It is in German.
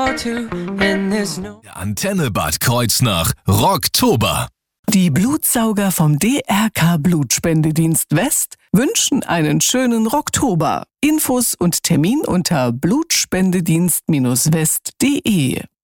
to, and there's no... Der Antenne Bad Kreuznach Rocktober. Die Blutsauger vom DRK Blutspendedienst West wünschen einen schönen Rocktober. Infos und Termin unter blutspendedienst-west.de.